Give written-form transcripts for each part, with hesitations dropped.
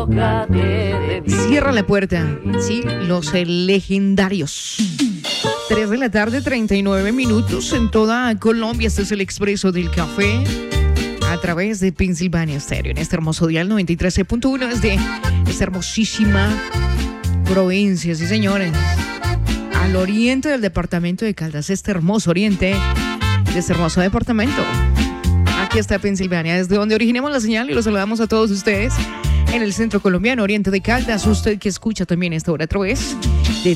Cierra la puerta, sí, los legendarios. 3 de la tarde, 39 minutos en toda Colombia. Este es el Expreso del Café a través de Pensilvania Stereo en este hermoso dial 93.1 desde esta hermosísima provincia, sí señores, al oriente del departamento de Caldas, este hermoso oriente de este hermoso departamento. Aquí está Pensilvania, desde donde originamos la señal, y los saludamos a todos ustedes en el centro colombiano, oriente de Caldas. Usted que escucha también esta hora a través de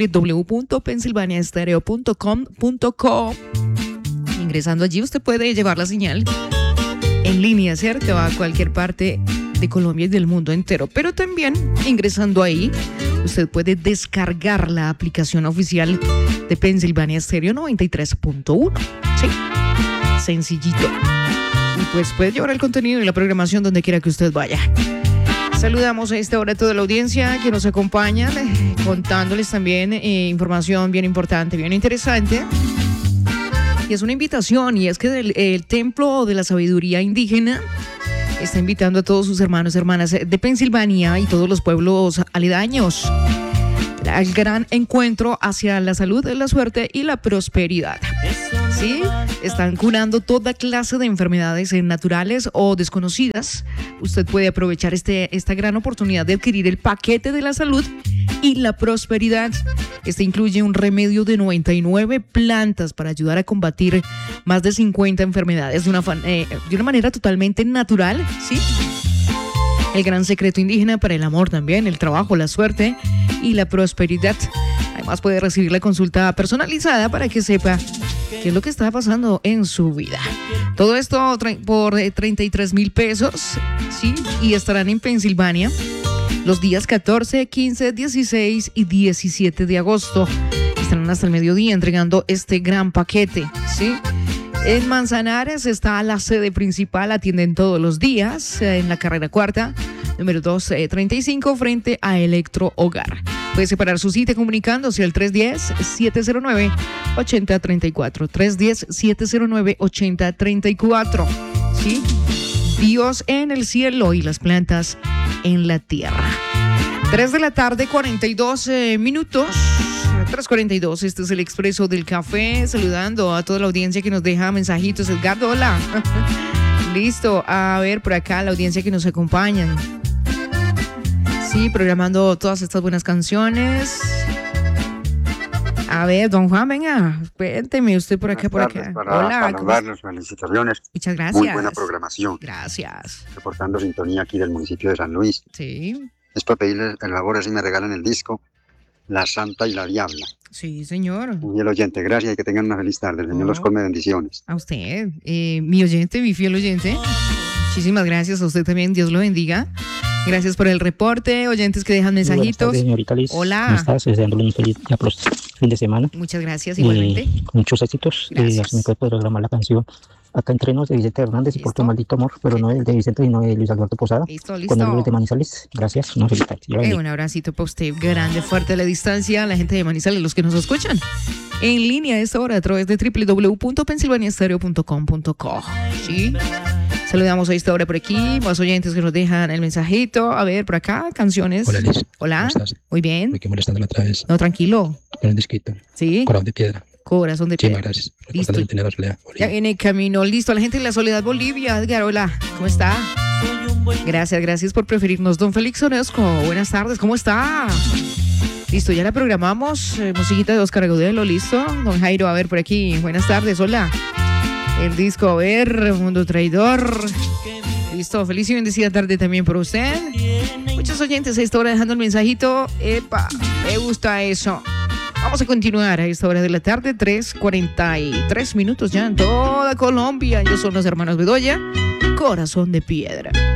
www.pensilvaniastereo.com.co. Ingresando allí usted puede llevar la señal en línea, ¿cierto? A cualquier parte de Colombia y del mundo entero. Pero también ingresando ahí usted puede descargar la aplicación oficial de Pensilvania Stereo 93.1. Sí, sencillito. Y pues puede llevar el contenido y la programación donde quiera que usted vaya. Saludamos a esta hora a toda la audiencia que nos acompaña, contándoles también información bien importante, bien interesante. Y es una invitación, y es que el Templo de la Sabiduría Indígena está invitando a todos sus hermanos y hermanas de Pensilvania y todos los pueblos aledaños al gran encuentro hacia la salud, la suerte y la prosperidad. ¿Sí? Están curando toda clase de enfermedades naturales o desconocidas. Usted puede aprovechar esta gran oportunidad de adquirir el paquete de la salud y la prosperidad. Este incluye un remedio de 99 plantas para ayudar a combatir más de 50 enfermedades de una manera totalmente natural, ¿sí? El gran secreto indígena para el amor también, el trabajo, la suerte y la prosperidad. Además puede recibir la consulta personalizada para que sepa qué es lo que está pasando en su vida. Todo esto por 33,000 pesos, ¿sí? Y estarán en Pensilvania los días 14, 15, 16 y 17 de agosto. Estarán hasta el mediodía entregando este gran paquete, ¿sí? En Manzanares está la sede principal, atienden todos los días en la carrera cuarta, número 235, frente a Electro Hogar. Puede separar su cita comunicándose al 310-709-8034. 310-709-8034. ¿Sí? Dios en el cielo y las plantas en la tierra. 3 de la tarde, 42 minutos. 3:42, este es el Expreso del Café, saludando a toda la audiencia que nos deja mensajitos. Edgardo, hola. Listo, a ver por acá la audiencia que nos acompaña. Sí, programando todas estas buenas canciones. A ver, don Juan, venga, cuénteme usted por acá, por acá. Hola, saludarlos, felicitaciones. Muchas gracias. Muy buena programación. Gracias. Reportando sintonía aquí del municipio de San Luis. Sí. Es para pedirles el favor, así me regalan el disco La Santa y la Diabla. Sí, señor. Muy bien, oyente, gracias y que tengan una feliz tarde. El Señor los colme de bendiciones. A usted, mi oyente, mi fiel oyente. Muchísimas gracias a usted también, Dios lo bendiga. Gracias por el reporte, oyentes que dejan mensajitos. Buenas tardes, señorita Liz. Hola. ¿Cómo estás? Deseándole un feliz fin de semana. Muchas gracias, igualmente. Muchos éxitos. Gracias. Me puede programar la canción Acá entre nos de Vicente Hernández. ¿Listo? Y Por tu maldito amor, pero no el de Vicente, sino de Luis Alberto Posada. Listo. Con el de Manizales. Gracias, una feliz tarde. Un abracito para usted, grande, fuerte a la distancia, a la gente de Manizales, los que nos escuchan en línea a esta hora a través de www.pensilvaniastereo.com.co. ¿Sí? Saludamos a esta hora por aquí, más oyentes que nos dejan el mensajito. A ver, por acá, canciones. Hola, Liz. Hola. ¿Cómo estás? Muy bien. Estoy aquí molestándola otra vez. No, tranquilo. Con el disquito. Sí. Corazón de piedra. Corazón de piedra. Muchísimas gracias. Listo. Tener la soledad. Ya en el camino. Listo. La gente de la Soledad, Bolivia. Edgar, hola. ¿Cómo está? Gracias por preferirnos. Don Félix Orozco, buenas tardes. ¿Cómo está? Listo, ya la programamos. Musiquita de Oscar Agudelo, listo. Don Jairo, a ver, por aquí. Buenas tardes, hola. El disco, a ver, Mundo Traidor. Listo, feliz y bendecida tarde también por usted. Muchos oyentes a esta hora dejando el mensajito. Epa, me gusta eso. Vamos a continuar a esta hora de la tarde, 3:43 minutos ya en toda Colombia. Ellos son los hermanos Bedoya, Corazón de Piedra.